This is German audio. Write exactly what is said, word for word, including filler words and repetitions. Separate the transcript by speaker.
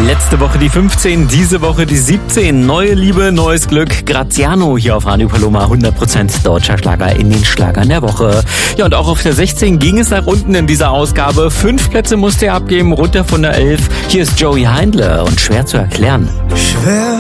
Speaker 1: Letzte Woche die fünfzehn, diese Woche die siebzehn. Neue Liebe, neues Glück. Graziano hier auf Radio Paloma. hundert Prozent deutscher Schlager in den Schlagern der Woche. Ja, und auch auf der sechzehn ging es nach unten in dieser Ausgabe. Fünf Plätze musste er abgeben, runter von der elf. Hier ist Joey Heindle und schwer zu erklären.
Speaker 2: Schwer